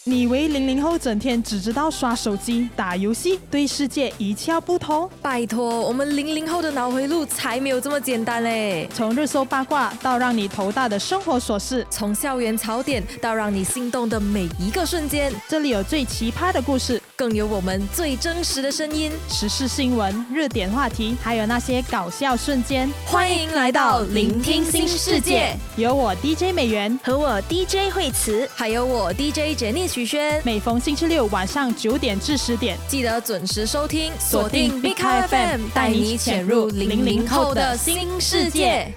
你以为00后整天只知道刷手机、打游戏，对世界一窍不通？ 拜托，我们00后的脑回路才没有这么简单嘞！ 从热搜八卦到让你头大的生活琐事， 从校园槽点到让你心动的每一个瞬间， 这里有最奇葩的故事， 更有我们最真实的声音， 时事新闻、热点话题，还有那些搞笑瞬间。 欢迎来到聆听新世界， 有我 DJ 美元和我 DJ 惠慈， 还有我 DJ Jenny许萱。 每逢星期六晚上9点至10点， 记得准时收听， 锁定 Big Car FM， 带你潜入00后的新世界。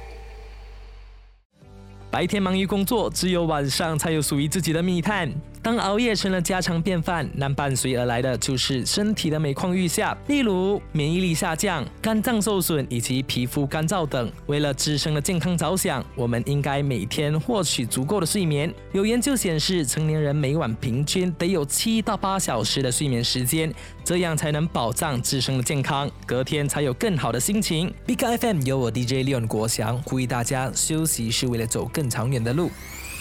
白天忙于工作，只有晚上才有属于自己的密探。当熬夜成了家常便饭，那伴随而来的就是身体的每况愈下，例如免疫力下降、肝脏受损以及皮肤干燥等。为了自身的健康着想，我们应该每天获取足够的睡眠。有研究显示，成年人每晚平均得有7到8小时的睡眠时间，这样才能保障自身的健康，隔天才有更好的心情。Big FM 由我 DJ Leon 国祥呼吁大家，休息是为了走更长远的路。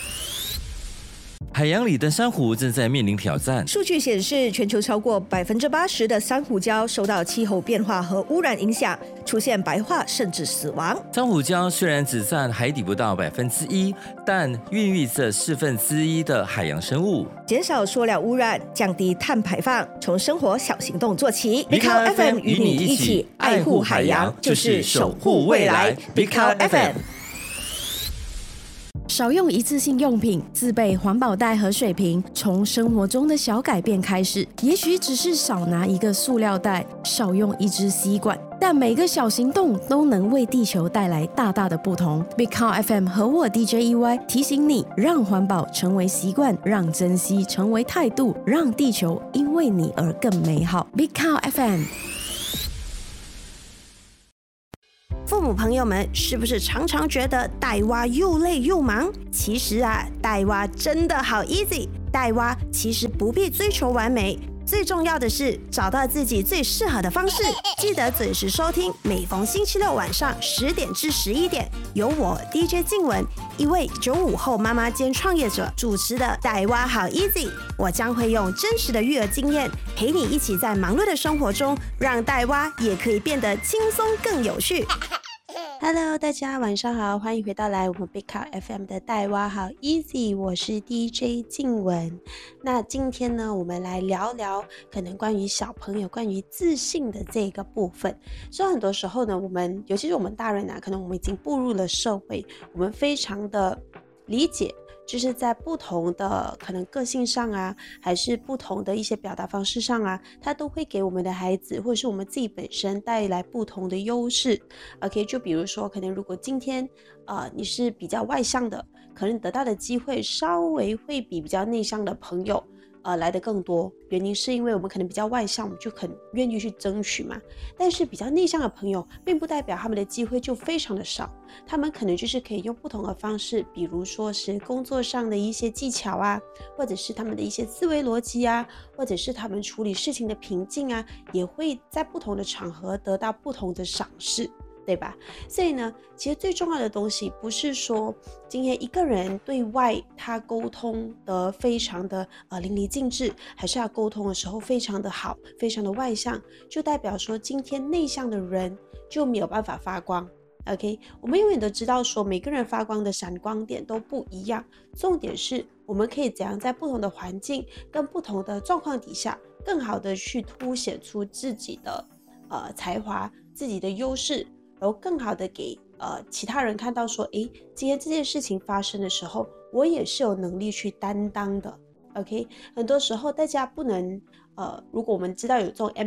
海洋里的珊瑚正在面临挑战。 数据显示，全球超过80%的珊瑚礁受到气候变化和污染影响，出现白化甚至死亡。 珊瑚礁虽然只占海底不到1%，但孕育着1/4的海洋生物。 减少塑料污染，降低碳排放，从生活小行动做起。 Big Car FM 与你一起爱护海洋，就是守护未来。Big Car FM。 少用一次性用品，自备环保袋和水瓶，从生活中的小改变开始。也许只是少拿一个塑料袋，少用一支吸管，但每个小行动都能为地球带来大大的不同。Big Car FM 和我 DJ EY 提醒你，让环保成为习惯，让珍惜成为态度，让地球因为你而更美好。Big Car FM。 父母朋友们是不是常常觉得带娃又累又忙？其实带娃真的好 easy。带娃其实不必追求完美，最重要的是找到自己最适合的方式。记得准时收听，每逢星期六晚上10点至11点，由我 DJ 静雯，一位95后妈妈兼创业者主持的带娃好 easy。我将会用真实的育儿经验，陪你一起在忙碌的生活中，让带娃也可以变得轻松更有趣。Hello， 大家晚上好，欢迎回到我们 Big Car FM 的带娃好 Easy， 我是 DJ 静雯。那今天呢，我们来聊聊可能关于小朋友关于自信的这个部分。所以很多时候呢，我们尤其是我们大人可能我们已经步入了社会，我们非常的理解，就是在不同的可能个性上还是不同的一些表达方式上它都会给我们的孩子或者是我们自己本身带来不同的优势。OK， 就比如说可能如果今天你是比较外向的，可能得到的机会稍微会比较内向的朋友来得更多。原因是因为我们可能比较外向，我们就很愿意去争取嘛。但是比较内向的朋友，并不代表他们的机会就非常的少，他们可能就是可以用不同的方式，比如说是工作上的一些技巧或者是他们的一些思维逻辑或者是他们处理事情的平静也会在不同的场合得到不同的赏识，对吧？所以呢，其实最重要的东西不是说今天一个人对外他沟通得非常的淋漓尽致，还是他沟通的时候非常的好，非常的外向，就代表说今天内向的人就没有办法发光。OK， 我们永远都知道说每个人发光的闪光点都不一样，重点是我们可以怎样在不同的环境跟不同的状况底下，更好的去凸显出自己的才华、自己的优势，然后更好的给其他人看到说，今天这件事情发生的时候，我也是有能力去担当的。OK， 很多时候大家不能如果我们知道有这种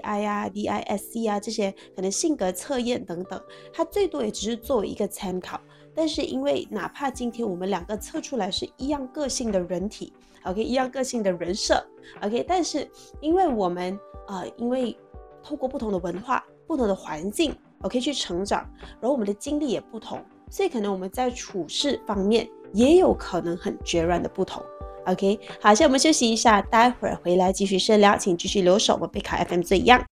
MBTI DISC 这些可能性格测验等等，它最多也只是作为一个参考。但是因为哪怕今天我们两个测出来是一样个性的人体 ，OK， 一样个性的人设 ，OK， 但是因为我们因为透过不同的文化、不同的环境 ，OK 去成长，然后我们的经历也不同，所以可能我们在处事方面也有可能很决然的不同。OK， 好，现在我们休息一下，待会儿回来继续深聊，请继续留守我们Big Car FM 最样。